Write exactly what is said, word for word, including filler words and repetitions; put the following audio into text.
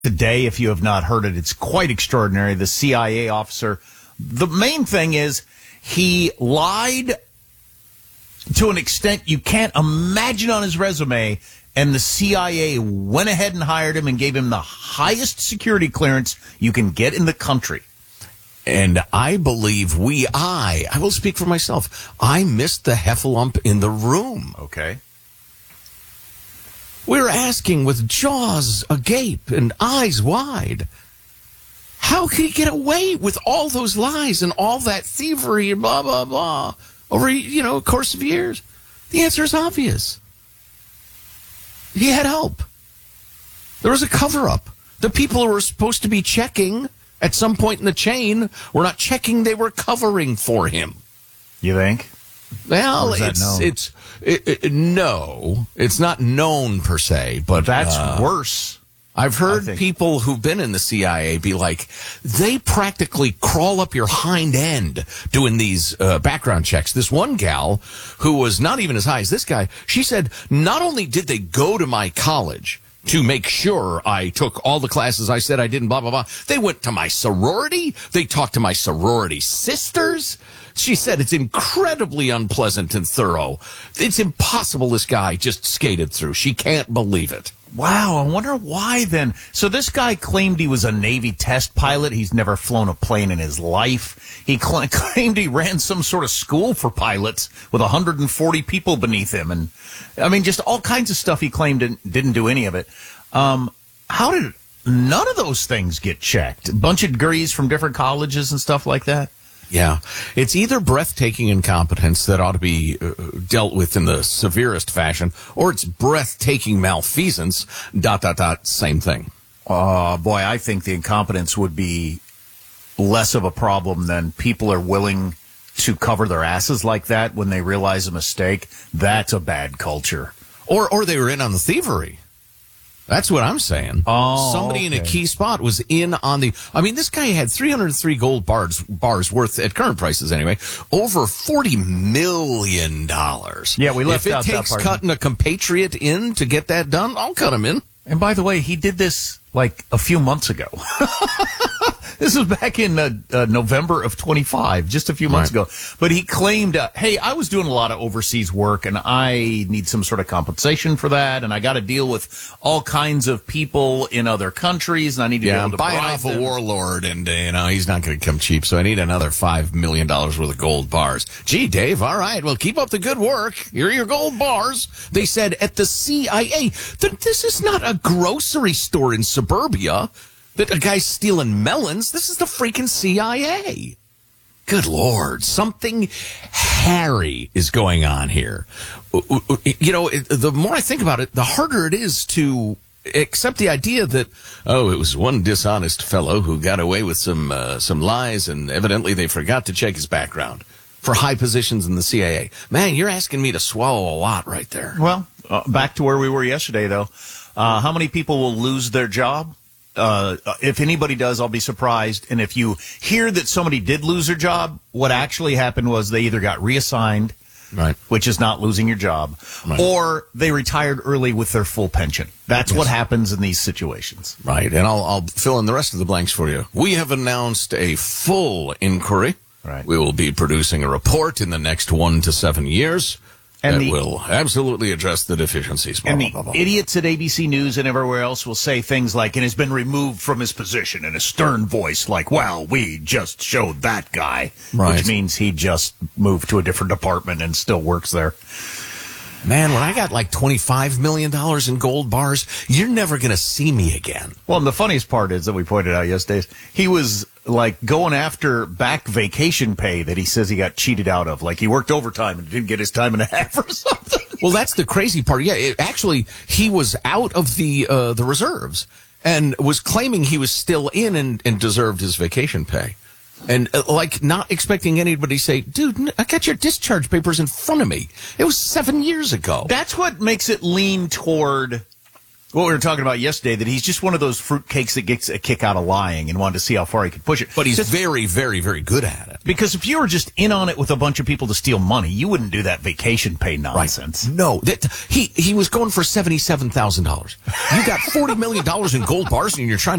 today. If you have not heard it, it's quite extraordinary. The C I A officer, the main thing is he lied to an extent you can't imagine on his resume, and the C I A went ahead and hired him and gave him the highest security clearance you can get in the country. And I believe we, I, I will speak for myself, I missed the heffalump in the room. Okay. We were asking with jaws agape and eyes wide, how could he get away with all those lies and all that thievery and blah, blah, blah over, you know, a course of years? The answer is obvious. He had help. There was a cover-up. The people who were supposed to be checking at some point in the chain were not checking, they were covering for him. You think? Well, it's known? it's it, it, no, it's not known per se, but that's uh, worse. I've heard people who've been in the C I A be like, they practically crawl up your hind end doing these uh, background checks. This one gal who was not even as high as this guy, she said, not only did they go to my college to make sure I took all the classes I said I didn't, blah, blah, blah, they went to my sorority. They talked to my sorority sisters. She said it's incredibly unpleasant and thorough. It's impossible this guy just skated through. She can't believe it. Wow, I wonder why then. So this guy claimed he was a Navy test pilot. He's never flown a plane in his life. He cl- claimed he ran some sort of school for pilots with one hundred forty people beneath him. And, I mean, just all kinds of stuff he claimed didn't, didn't do any of it. Um, how did none of those things get checked? A bunch of degrees from different colleges and stuff like that? Yeah, it's either breathtaking incompetence that ought to be uh, dealt with in the severest fashion, or it's breathtaking malfeasance, dot, dot, dot, same thing. Oh, boy, I think the incompetence would be less of a problem than people are willing to cover their asses like that when they realize a mistake. That's a bad culture. Or, or they were in on the thievery. That's what I'm saying. Oh, Somebody okay. in a key spot was in on the... I mean, this guy had three hundred three gold bars, bars worth, at current prices anyway, over forty million dollars. Yeah, we left out out that that part. If it takes part. cutting a compatriot in to get that done, I'll cut him in. And by the way, he did this like a few months ago. This was back in uh, uh, November of twenty-five, just a few months Right. ago. But he claimed, uh, hey, I was doing a lot of overseas work, and I need some sort of compensation for that, and I got to deal with all kinds of people in other countries, and I need to Yeah, be I'm able to buying bribe off them. a warlord, and, uh, you know, he's not going to come cheap, so I need another five million dollars worth of gold bars. Gee, Dave, all right, well, keep up the good work. Here are your gold bars. They said at the C I A that this is not a grocery store in suburbia that a guy's stealing melons. This is the freaking C I A. Good Lord, something hairy is going on here. You know, the more I think about it, the harder it is to accept the idea that, oh, it was one dishonest fellow who got away with some uh, some lies, and evidently they forgot to check his background for high positions in the C I A. Man, you're asking me to swallow a lot right there. Well, uh, back to where we were yesterday, though. Uh, how many people will lose their job? Uh, if anybody does, I'll be surprised. And if you hear that somebody did lose their job, what actually happened was they either got reassigned, Right. which is not losing your job, Right. or they retired early with their full pension. That's Yes. what happens in these situations. Right, and I'll, I'll fill in the rest of the blanks for you. We have announced a full inquiry. Right. We will be producing a report in the next one to seven years And that the- will absolutely address the deficiencies. Blah, And blah, the blah, blah. idiots at A B C News and everywhere else will say things like, and has been removed from his position in a stern voice, like, well, we just showed that guy, Right. which means he just moved to a different department and still works there. Man, when I got like twenty-five million dollars in gold bars, you're never going to see me again. Well, and the funniest part is that we pointed out yesterday, he was like going after back vacation pay that he says he got cheated out of. Like he worked overtime and didn't get his time and a half or something. Well, that's the crazy part. Yeah, it, actually, he was out of the uh, the reserves and was claiming he was still in and, and deserved his vacation pay. And, uh, like, not expecting anybody to say, dude, n- I got your discharge papers in front of me. It was seven years ago. That's what makes it lean toward what we were talking about yesterday, that he's just one of those fruitcakes that gets a kick out of lying and wanted to see how far he could push it. But he's Just- very, very, very good at it. Because if you were just in on it with a bunch of people to steal money, you wouldn't do that vacation pay nonsense. No, that he he was going for seventy-seven thousand dollars. You got forty million dollars in gold bars, and you're trying